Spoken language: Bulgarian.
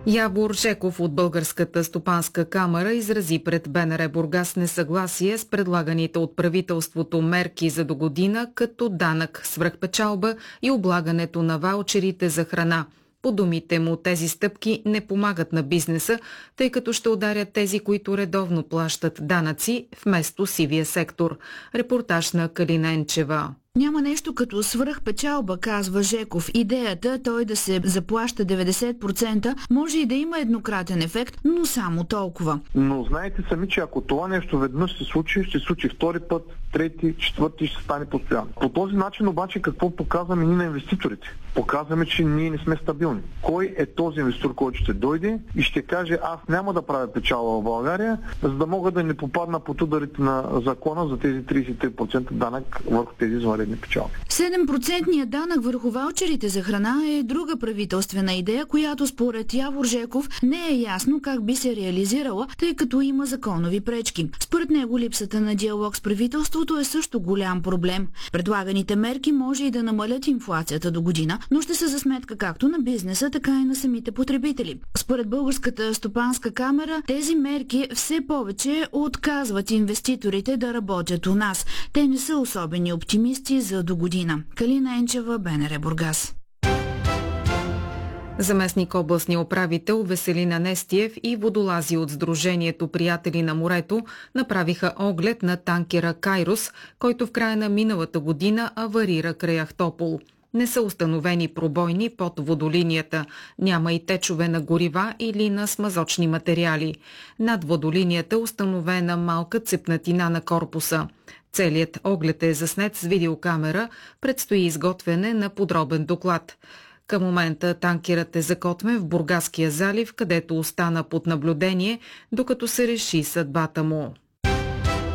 Явор Жеков от Българската стопанска камара изрази пред БНР Бургас несъгласие с предлаганите от правителството мерки за догодина, като данък свръхпечалба и облагането на ваучерите за храна. По думите му, тези стъпки не помагат на бизнеса, тъй като ще ударят тези, които редовно плащат данъци, вместо сивия сектор. Репортаж на Калина Енчева. Няма нещо като свръхпечалба, казва Жеков. Идеята той да се заплаща 90% може и да има еднократен ефект, но само толкова. Но знаете сами, че ако това нещо веднъж се случи втори път, трети, четвърти, ще стане постоянно. По този начин обаче какво показваме ние на инвеститорите? Показваме, че ние не сме стабилни. Кой е този инвеститор, който ще дойде и ще каже: аз няма да правя печалба в България, за да мога да не попадна под ударите на закона за тези 33% данък върху тези извънредни печалби. 7% данък върху ваучерите за храна е друга правителствена идея, която според Явор Жеков не е ясно как би се реализирала, тъй като има законови пречки. Според него липсата на диалог с правителството е също голям проблем. Предлаганите мерки може и да намалят инфлацията до година, но ще са за сметка както на бизнеса, така и на самите потребители. Според Българската стопанска камара, тези мерки все повече отказват инвеститорите да работят у нас. Те не са особени оптимисти за до година. Калина Енчева, БНР Бургас. Заместник областния управител Веселин Анестиев и водолази от Сдружението Приятели на морето направиха оглед на танкера Кайрос, който в края на миналата година аварира край Ахтопол. Не са установени пробойни под водолинията. Няма и течове на горива или на смазочни материали. Над водолинията е установена малка цепнатина на корпуса. Целият оглед е заснет с видеокамера, предстои изготвяне на подробен доклад. Към момента танкерът е закотвен в Бургаския залив, където остана под наблюдение, докато се реши съдбата му.